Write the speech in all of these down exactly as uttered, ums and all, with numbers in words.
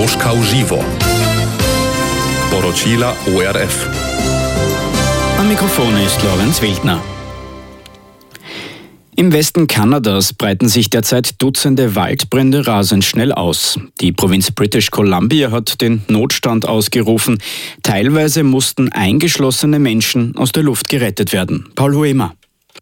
Moskau Živo. Poročila O R F. Am Mikrofon ist Lorenz Wildner. Im Westen Kanadas breiten sich derzeit Dutzende Waldbrände rasend schnell aus. Die Provinz British Columbia hat den Notstand ausgerufen. Teilweise mussten eingeschlossene Menschen aus der Luft gerettet werden. Paul Huemer.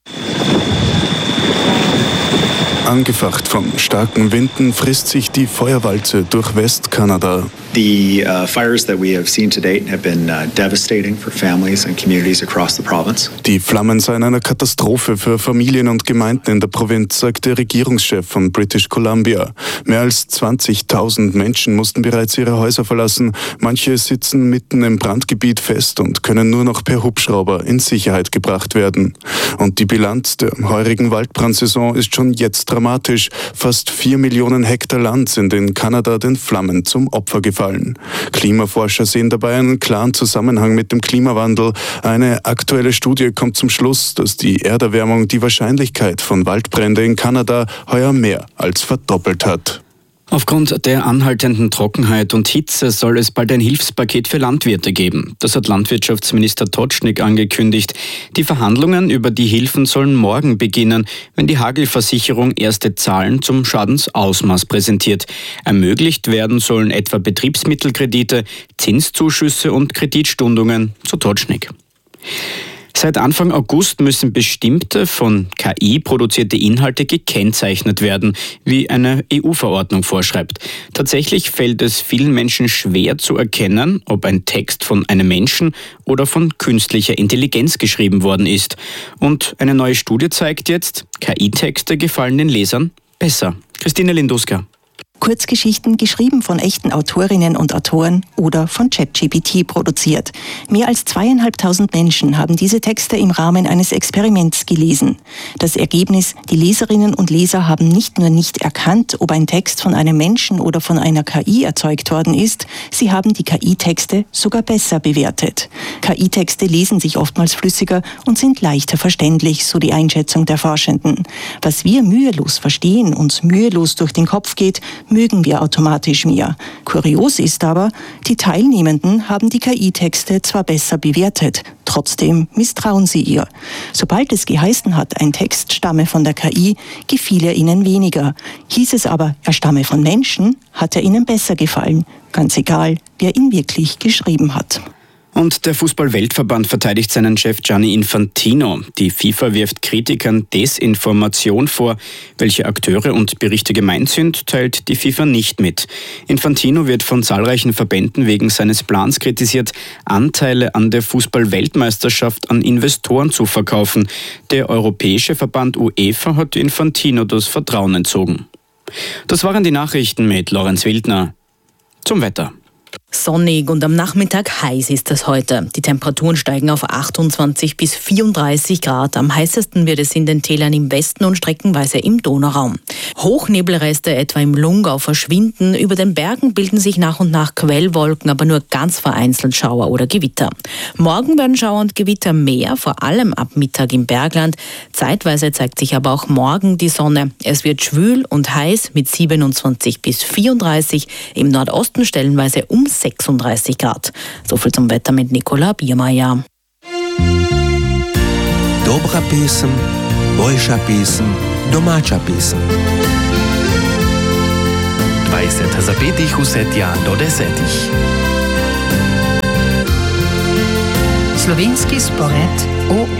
Angefacht von starken Winden frisst sich die Feuerwalze durch Westkanada. The uh, fires that we have seen to date have been uh, devastating for families and communities across the province. Die Flammen seien eine Katastrophe für Familien und Gemeinden in der Provinz, sagt der Regierungschef von British Columbia. Mehr als zwanzigtausend Menschen mussten bereits ihre Häuser verlassen. Manche sitzen mitten im Brandgebiet fest und können nur noch per Hubschrauber in Sicherheit gebracht werden. Und die Bilanz der heurigen Waldbrandsaison ist schon jetzt dramatisch. Fast vier Millionen Hektar Land sind in Kanada den Flammen zum Opfer gefallen. Klimaforscher sehen dabei einen klaren Zusammenhang mit dem Klimawandel. Eine aktuelle Studie kommt zum Schluss, dass die Erderwärmung die Wahrscheinlichkeit von Waldbränden in Kanada heuer mehr als verdoppelt hat. Aufgrund der anhaltenden Trockenheit und Hitze soll es bald ein Hilfspaket für Landwirte geben. Das hat Landwirtschaftsminister Tocznik angekündigt. Die Verhandlungen über die Hilfen sollen morgen beginnen, wenn die Hagelversicherung erste Zahlen zum Schadensausmaß präsentiert. Ermöglicht werden sollen etwa Betriebsmittelkredite, Zinszuschüsse und Kreditstundungen, so Tocznik. Seit Anfang August müssen bestimmte von K I produzierte Inhalte gekennzeichnet werden, wie eine E U-Verordnung vorschreibt. Tatsächlich fällt es vielen Menschen schwer zu erkennen, ob ein Text von einem Menschen oder von künstlicher Intelligenz geschrieben worden ist. Und eine neue Studie zeigt jetzt, K I-Texte gefallen den Lesern besser. Christine Linduska. Kurzgeschichten geschrieben von echten Autorinnen und Autoren oder von ChatGPT produziert. Mehr als zweieinhalbtausend Menschen haben diese Texte im Rahmen eines Experiments gelesen. Das Ergebnis: Die Leserinnen und Leser haben nicht nur nicht erkannt, ob ein Text von einem Menschen oder von einer K I erzeugt worden ist, sie haben die K I-Texte sogar besser bewertet. K I-Texte lesen sich oftmals flüssiger und sind leichter verständlich, so die Einschätzung der Forschenden. Was wir mühelos verstehen, uns mühelos durch den Kopf geht, mögen wir automatisch mehr. Kurios ist aber, die Teilnehmenden haben die K I-Texte zwar besser bewertet, trotzdem misstrauen sie ihr. Sobald es geheißen hat, ein Text stamme von der K I, gefiel er ihnen weniger. Hieß es aber, er stamme von Menschen, hat er ihnen besser gefallen. Ganz egal, wer ihn wirklich geschrieben hat. Und der Fußball-Weltverband verteidigt seinen Chef Gianni Infantino. Die FIFA wirft Kritikern Desinformation vor. Welche Akteure und Berichte gemeint sind, teilt die FIFA nicht mit. Infantino wird von zahlreichen Verbänden wegen seines Plans kritisiert, Anteile an der Fußball-Weltmeisterschaft an Investoren zu verkaufen. Der europäische Verband UEFA hat Infantino das Vertrauen entzogen. Das waren die Nachrichten mit Lorenz Wildner. Zum Wetter. Sonnig und am Nachmittag heiß ist es heute. Die Temperaturen steigen auf achtundzwanzig bis vierunddreißig Grad. Am heißesten wird es in den Tälern im Westen und streckenweise im Donauraum. Hochnebelreste etwa im Lungau verschwinden. Über den Bergen bilden sich nach und nach Quellwolken, aber nur ganz vereinzelt Schauer oder Gewitter. Morgen werden Schauer und Gewitter mehr, vor allem ab Mittag im Bergland. Zeitweise zeigt sich aber auch morgen die Sonne. Es wird schwül und heiß mit siebenundzwanzig bis vierunddreißig, im Nordosten stellenweise um sechsunddreißig Grad. So viel zum Wetter mit Nicola Biermeier. Dobra pesem, boljša pesem, domača pesem. dvajset zapetih vsetja do desetih. Slovenski spored O